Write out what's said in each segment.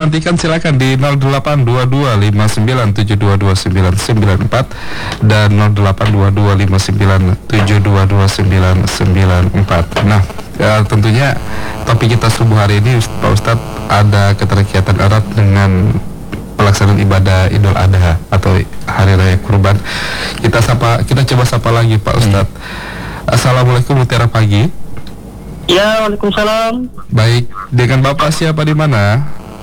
nantikan silakan di 082259722994 dan 082259722994. Nah, tentunya topik kita subuh hari ini Pak Ustadz ada keterkaitan erat dengan pelaksanaan ibadah Idul Adha atau Hari Raya Kurban. Kita coba sapa lagi Pak Ustadz. Assalamualaikum, mutiara pagi. Ya, waalaikumsalam. Baik, dengan Bapak siapa di mana?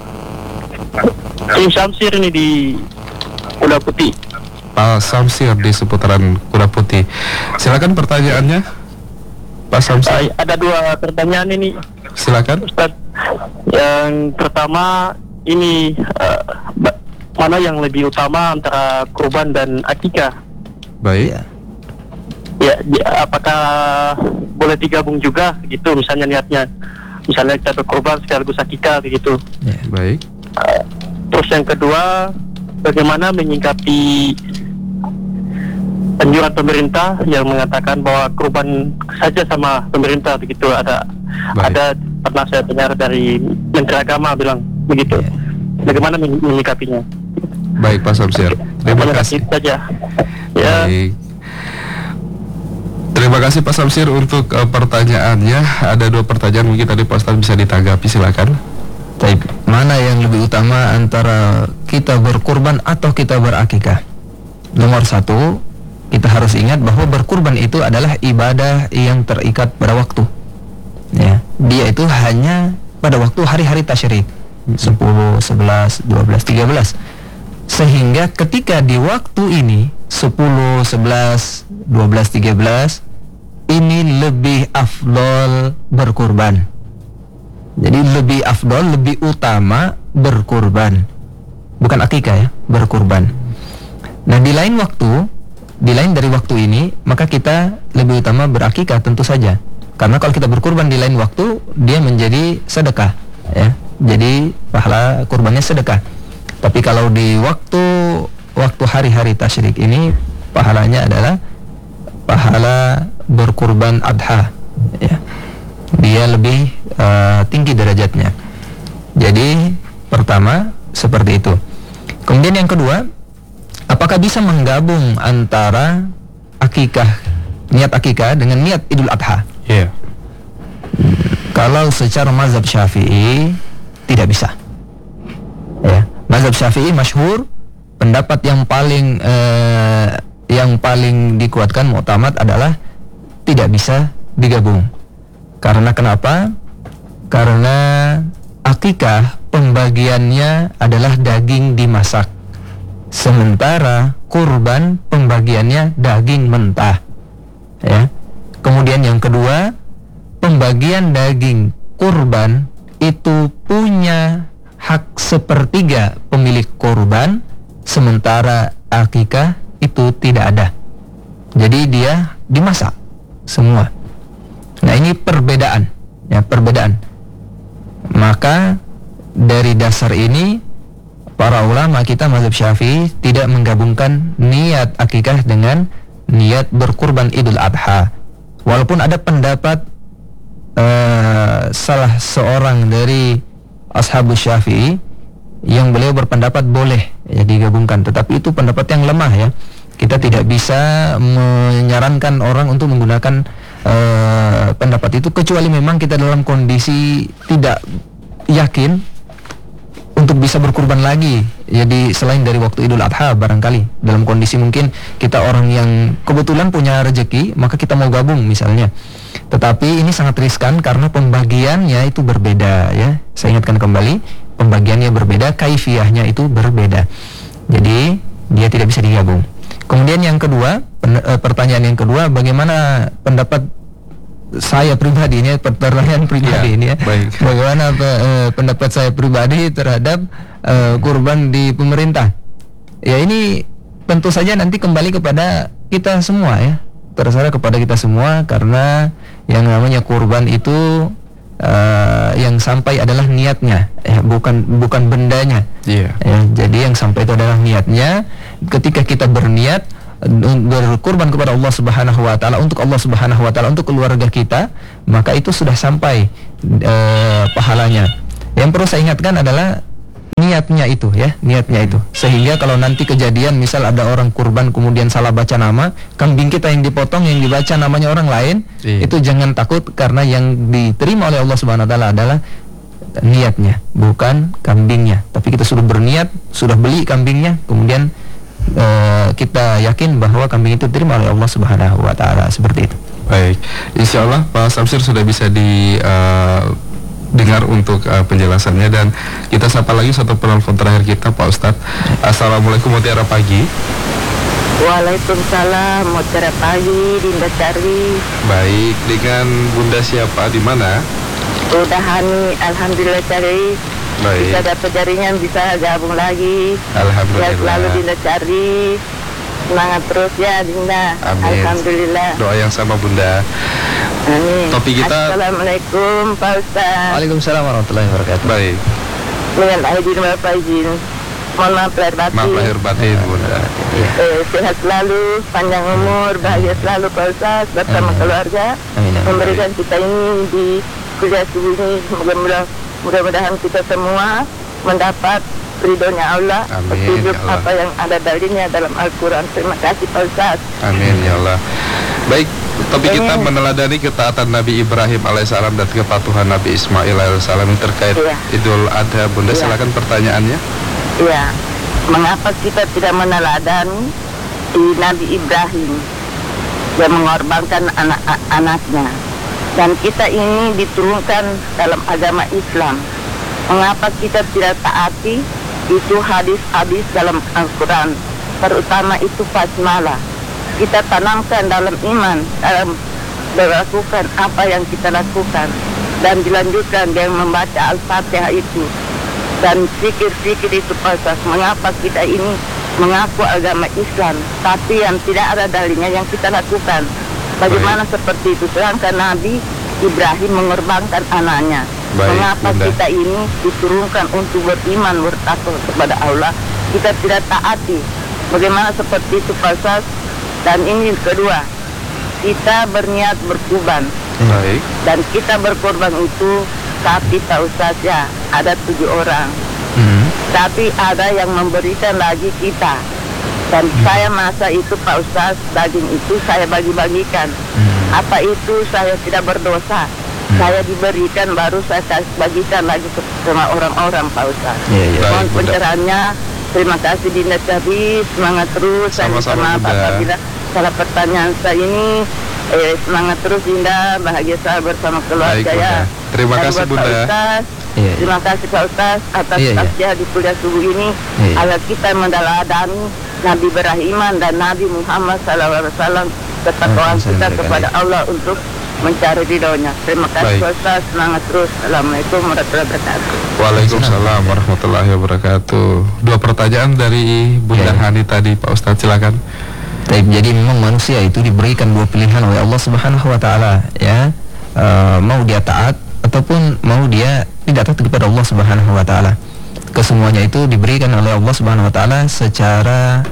Samsir ini di Kuda Putih. Pak Samsir di seputaran Kuda Putih. Silakan pertanyaannya, Pak Samsir. Ada dua pertanyaan ini. Silakan. Ustaz, yang pertama ini mana yang lebih utama antara kurban dan akikah? Baik. Ya, apakah boleh digabung juga gitu, misalnya niatnya, misalnya kita berkurban sekaligus akikah begitu. Ya. Baik. Terus yang kedua, bagaimana menyikapi anjuran pemerintah yang mengatakan bahwa kurban saja sama pemerintah begitu. Ada pernah saya dengar dari Menteri Agama bilang begitu. Bagaimana menyikapinya? Baik Pak Samsir, terima kasih saja. Ya. Baik. Terima kasih Pak Samsir untuk pertanyaannya. Ada dua pertanyaan, mungkin tadi Pak Ustadz bisa ditanggapi, silakan. Baik, mana yang lebih utama antara kita berkurban atau kita berakikah? Nomor satu, kita harus ingat bahwa berkurban itu adalah ibadah yang terikat pada waktu. Ya, dia itu hanya pada waktu hari-hari tasyrik 10, 11, 12, 13. Sehingga ketika di waktu ini 10, 11, 12, 13 ini lebih afdol berkurban. Jadi lebih afdol, lebih utama berkurban. Bukan akikah ya, berkurban. Nah, di lain dari waktu ini, maka kita lebih utama berakikah tentu saja. Karena kalau kita berkurban di lain waktu, dia menjadi sedekah ya. Jadi pahala kurbannya sedekah. Tapi kalau di waktu hari-hari tasyrik ini, pahalanya adalah pahala berkurban adha ya. Dia lebih tinggi derajatnya. Jadi pertama seperti itu. Kemudian yang kedua, apakah bisa menggabung antara niat akikah dengan niat Idul Adha? Iya. Kalau secara mazhab Syafi'i tidak bisa. Ya, mazhab Syafi'i masyhur, pendapat yang paling dikuatkan mu'tamad adalah tidak bisa digabung. Karena kenapa? Karena akikah pembagiannya adalah daging dimasak, sementara kurban pembagiannya daging mentah. Ya. Kemudian yang kedua, pembagian daging kurban itu punya hak sepertiga pemilik kurban, sementara akikah itu tidak ada. Jadi dia dimasak semua. Nah, ini perbedaan. Maka dari dasar ini para ulama kita mazhab Syafi'i tidak menggabungkan niat akikah dengan niat berkurban Idul Adha. Walaupun ada pendapat salah seorang dari ashabus Syafi'i yang beliau berpendapat boleh ya digabungkan, tetapi itu pendapat yang lemah ya. Kita tidak bisa menyarankan orang untuk menggunakan pendapat itu kecuali memang kita dalam kondisi tidak yakin untuk bisa berkurban lagi. Jadi selain dari waktu Idul Adha, barangkali dalam kondisi mungkin kita orang yang kebetulan punya rezeki, maka kita mau gabung misalnya. Tetapi ini sangat riskan karena pembagiannya itu berbeda ya. Saya ingatkan kembali, pembagiannya berbeda, kaifiyahnya itu berbeda. Jadi dia tidak bisa digabung. Kemudian yang kedua, pertanyaan yang kedua, bagaimana pendapat saya pribadi ini, pertanyaan pribadi ini ya. Baik. Bagaimana pendapat saya pribadi terhadap kurban di pemerintah? Ya, ini tentu saja nanti kembali kepada kita semua ya. Terserah kepada kita semua, karena yang namanya kurban itu yang sampai adalah niatnya, bukan bendanya. Iya. Ya, jadi yang sampai itu adalah niatnya. Ketika kita berniat berkurban kepada Allah Subhanahu wa taala, untuk Allah Subhanahu wa taala, untuk keluarga kita, maka itu sudah sampai pahalanya. Yang perlu saya ingatkan adalah niatnya itu ya, niatnya itu. Sehingga kalau nanti kejadian misal ada orang kurban kemudian salah baca nama, kambing kita yang dipotong yang dibaca namanya orang lain, itu jangan takut, karena yang diterima oleh Allah Subhanahu wa taala adalah niatnya, bukan kambingnya. Tapi kita sudah berniat, sudah beli kambingnya, kemudian kita yakin bahwa kambing itu diterima oleh Allah Subhanahu wa taala, seperti itu. Baik, insya Allah Pak Samsir sudah bisa dengar untuk penjelasannya, dan kita sapa lagi satu penelpon terakhir kita, Pak Ustadz. Assalamualaikum, mutiara pagi. Waalaikumsalam, mutiara pagi, Dinda Cari. Baik, dengan Bunda siapa, di mana? Udah Hani, alhamdulillah Cari. Baik. Bisa dapat jaringan, bisa gabung lagi. Alhamdulillah. Ya selalu Dinda Cari. Semangat terus ya Dinda. Amin. Alhamdulillah. Doa yang sama Bunda. Amin. Topik kita. Assalamualaikum Pak Ustaz. Waalaikumsalam warahmatullahi wabarakatuh. Baik. Dengan izin Bapak izin. Mohon maaf lahir batin. Maaf lahir batin Bunda. Sehat selalu, panjang umur, bahagia selalu Pak Ustaz bersama keluarga. Amin. Memberikan kita ini di kuliah subuh ini, mudah-mudahan kita semua mendapat ridhonya Allah, Amin, petunjuk ya Allah. apa yang ada dalilnya dalam Al-Quran. Terima kasih Pak Ustaz. Amin ya Allah. Baik, topik kita Amin. meneladani ketaatan Nabi Ibrahim alaihissalam dan kepatuhan Nabi Ismail alaihissalam terkait Iya. Idul Adha. Bunda, Iya. silakan pertanyaannya. Ya, mengapa kita tidak meneladani Nabi Ibrahim yang mengorbankan anak-anaknya? Dan kita ini diturunkan dalam agama Islam. Mengapa kita tidak taati itu hadis-hadis dalam Al-Quran, terutama itu basmalah? Kita tanamkan dalam iman, dalam melakukan apa yang kita lakukan, dan dilanjutkan dengan membaca Al-Fatihah itu. Dan fikir-fikir itu pasal mengapa kita ini mengaku agama Islam, tapi yang tidak ada dalilnya yang kita lakukan. Bagaimana seperti itu? Sedangkan Nabi Ibrahim mengorbankan anaknya. Baik, Mengapa Bunda. kita ini diturunkan untuk beriman, bertakwa kepada Allah, kita tidak taati? Bagaimana seperti itu pasal? Dan ini kedua, kita berniat berkurban. Baik. Dan kita berkorban itu, tapi tahu saja ada 7 orang. Tapi ada yang memberikan lagi kita. Dan saya masa itu Pak Ustaz, daging itu saya bagi-bagikan. Apa itu saya tidak berdosa? Saya diberikan, baru saya bagikan lagi sama orang-orang Pak Ustaz. Iya, iya. Baik, Mohon Bunda. pencerahannya. Terima kasih Dinda Cabi, semangat terus. Saya minta Sama-sama, maaf Bunda. apabila salah pertanyaan saya ini. Semangat terus Dinda, bahagia saya bersama keluarga Baik, Bunda. ya. Terima Dan kasih, buat Pak Bunda. Ustaz, Iya. terima kasih Pak Ustaz atas Iya, iya. tafsir di kuliah subuh ini. Iya. Agar kita meneladani Nabi beriman dan Nabi Muhammad SAW, ketakwaan kita kepada Allah untuk mencari ridhonya. Terima kasih Baik. Pak Ustaz, semangat terus. Assalamualaikum warahmatullahi wabarakatuh. Waalaikumsalam warahmatullahi wabarakatuh. 2 pertanyaan dari Bunda Ya. Hani tadi, Pak Ustadz, silakan. Baik, jadi memang manusia itu diberikan 2 pilihan oleh Allah Subhanahu wa taala ya. Mau dia taat ataupun mau dia tidak taat kepada Allah Subhanahu wa taala. Kesemuanya itu diberikan oleh Allah Subhanahu wa taala secara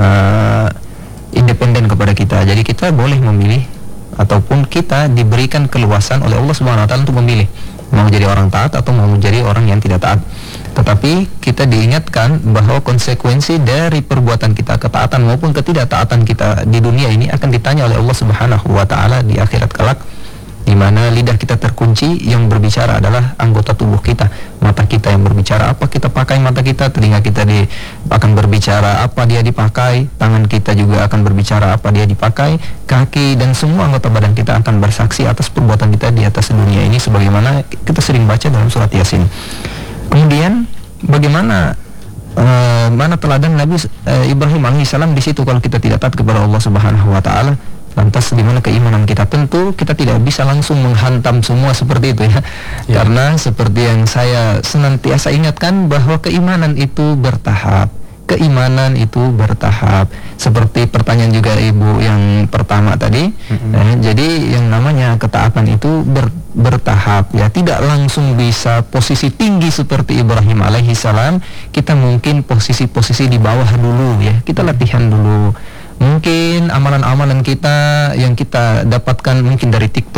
independen kepada kita. Jadi kita boleh memilih ataupun kita diberikan keluasan oleh Allah Subhanahu wa taala untuk memilih mau jadi orang taat atau mau menjadi orang yang tidak taat. Tetapi kita diingatkan bahwa konsekuensi dari perbuatan kita, ketaatan maupun ketidaktaatan kita di dunia ini akan ditanya oleh Allah Subhanahu wa taala di akhirat kelak, di mana lidah kita terkunci, yang berbicara adalah anggota tubuh kita. Mata kita yang berbicara, apa kita pakai mata kita, telinga kita akan berbicara apa dia dipakai, tangan kita juga akan berbicara apa dia dipakai, kaki dan semua anggota badan kita akan bersaksi atas perbuatan kita di atas dunia ini, sebagaimana kita sering baca dalam surat Yasin. Kemudian bagaimana mana teladan Nabi Ibrahim alaihissalam di situ kalau kita tidak taat kepada Allah Subhanahu wa taala? Lantas di mana keimanan kita? Tentu kita tidak bisa langsung menghantam semua seperti itu ya. Karena seperti yang saya senantiasa ingatkan bahwa keimanan itu bertahap. Keimanan itu bertahap. Seperti pertanyaan juga Ibu yang pertama tadi. Jadi yang namanya ketaatan itu bertahap ya. Tidak langsung bisa posisi tinggi seperti Ibrahim alaihissalam. Kita mungkin posisi-posisi di bawah dulu ya. Kita latihan dulu. Mungkin amalan-amalan kita yang kita dapatkan mungkin dari TikTok,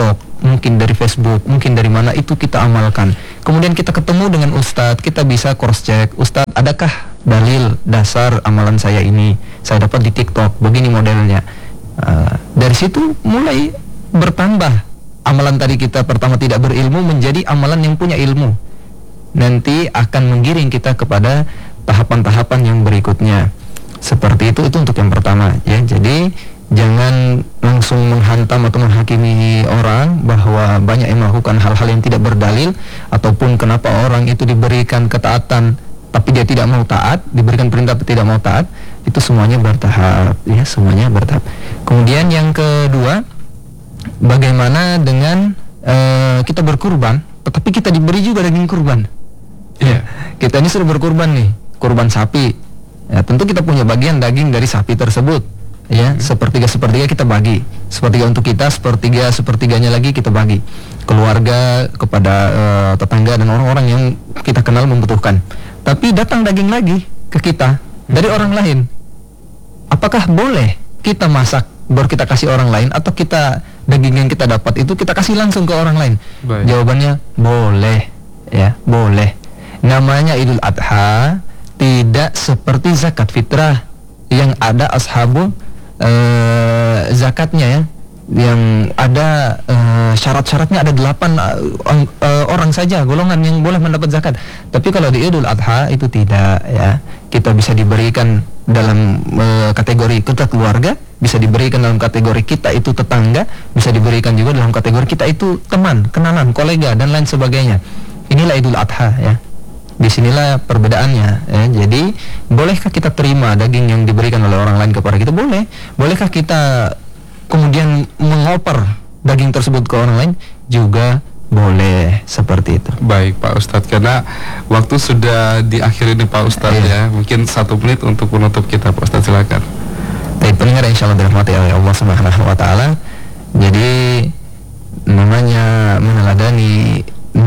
mungkin dari Facebook, mungkin dari mana, itu kita amalkan. Kemudian kita ketemu dengan ustadz, kita bisa cross check, ustadz adakah dalil dasar amalan saya ini, saya dapat di TikTok, begini modelnya. Dari situ mulai bertambah amalan tadi kita pertama tidak berilmu menjadi amalan yang punya ilmu. Nanti akan menggiring kita kepada tahapan-tahapan yang berikutnya. Seperti itu untuk yang pertama ya. Jadi jangan langsung menghantam atau menghakimi orang bahwa banyak yang melakukan hal-hal yang tidak berdalil, ataupun kenapa orang itu diberikan ketaatan tapi dia tidak mau taat, diberikan perintah tapi tidak mau taat. Itu semuanya bertahap ya, semuanya bertahap. Kemudian yang kedua, bagaimana dengan kita berkurban tetapi kita diberi juga daging kurban. Ya, kita ini sudah berkurban nih, kurban sapi. Ya, tentu kita punya bagian daging dari sapi tersebut. Ya, sepertiga kita bagi. Sepertiga untuk kita, sepertiganya lagi kita bagi. Keluarga, kepada tetangga dan orang-orang yang kita kenal membutuhkan. Tapi datang daging lagi ke kita dari orang lain. Apakah boleh kita masak baru kita kasih orang lain, atau kita daging yang kita dapat itu kita kasih langsung ke orang lain? Baik. Jawabannya boleh. Ya, boleh. Namanya Idul Adha, tidak seperti zakat fitrah yang ada ashabul zakatnya ya, yang ada syarat-syaratnya, ada 8 orang saja golongan yang boleh mendapat zakat. Tapi kalau di Idul Adha itu tidak ya. Kita bisa diberikan dalam kategori kita keluarga, bisa diberikan dalam kategori kita itu tetangga, bisa diberikan juga dalam kategori kita itu teman, kenalan, kolega dan lain sebagainya. Inilah Idul Adha ya. Disinilah perbedaannya ya. Jadi bolehkah kita terima daging yang diberikan oleh orang lain kepada kita? Boleh. Bolehkah kita kemudian mengoper daging tersebut ke orang lain? Juga boleh, seperti itu. Baik Pak Ustadz, karena waktu sudah diakhiri nih Pak Ustadz ya. Mungkin 1 menit untuk menutup kita Pak Ustadz, silakan. Baik, pendengar insyaallah dirahmati oleh Allah Subhanahu wa taala. Jadi namanya meneladani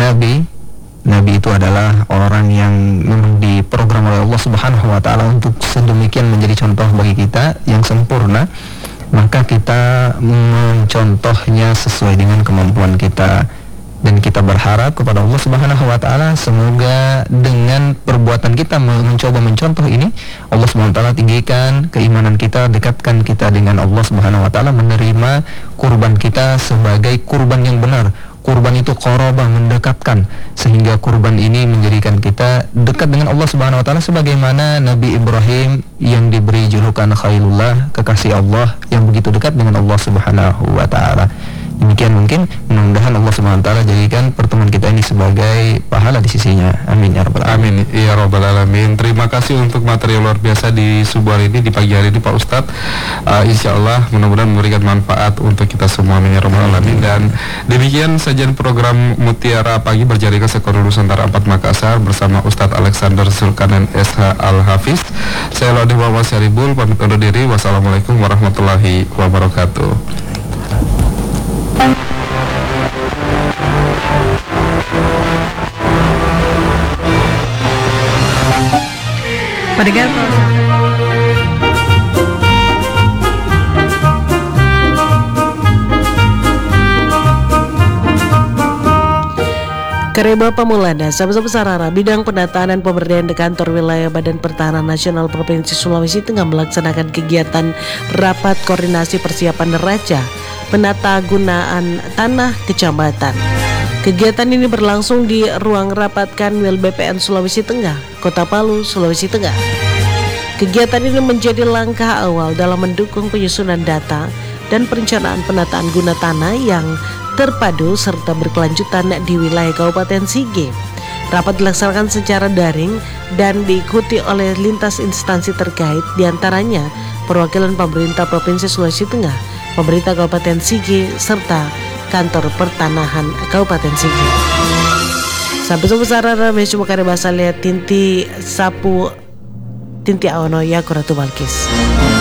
Nabi itu adalah orang yang memang diprogram oleh Allah Subhanahu wa taala untuk sedemikian menjadi contoh bagi kita yang sempurna. Maka kita mencontohnya sesuai dengan kemampuan kita, dan kita berharap kepada Allah Subhanahu wa taala semoga dengan perbuatan kita mencoba mencontoh ini, Allah Subhanahu wa taala tinggikan keimanan kita, dekatkan kita dengan Allah Subhanahu wa taala, menerima kurban kita sebagai kurban yang benar. Kurban itu qarabah, mendekatkan, sehingga kurban ini menjadikan kita dekat dengan Allah Subhanahu wa taala sebagaimana Nabi Ibrahim yang diberi julukan Khalilullah, kekasih Allah yang begitu dekat dengan Allah Subhanahu wa taala. Demikian mungkin, mudah-mudahan Allah Subhanahu wa taala jadikan pertemuan kita ini sebagai pahala di sisinya. Amin ya rabbal alamin. Amin ya rabbal alamin. Terima kasih untuk materi luar biasa di subuh hari ini, di pagi hari ini Pak Ustadz. Insyaallah mudah-mudahan memberikan manfaat untuk kita semua. Amin ya rabbal alamin. Dan demikian sajian program Mutiara Pagi berjaringan sekolah Nusantara 4 Makassar bersama Ustadz Alexander Zulkarnain SH Al-Hafiz. Saya Lodeh Muhammad Syaribul pamit undur diri. Wassalamualaikum warahmatullahi wabarakatuh. Pendengar Kareba Pamulada, sahabat Sarara, bidang pendataan dan pemberdayaan di kantor wilayah Badan Pertahanan Nasional Provinsi Sulawesi Tengah melaksanakan kegiatan rapat koordinasi persiapan neraca penata gunaan tanah kecamatan. Kegiatan ini berlangsung di ruang rapat Kanwil BPN Sulawesi Tengah, Kota Palu, Sulawesi Tengah. Kegiatan ini menjadi langkah awal dalam mendukung penyusunan data dan perencanaan penataan guna tanah yang terpadu serta berkelanjutan di wilayah Kabupaten Sige. Rapat dilaksanakan secara daring dan diikuti oleh lintas instansi terkait, diantaranya perwakilan pemerintah Provinsi Sulawesi Tengah, pemerintah Kabupaten Sige, serta kantor pertanahan Kabupaten Sige. Sampai Sarara Mesum Kare Basale Tinti Sapu Tinti Aono Yakuratu Balkis.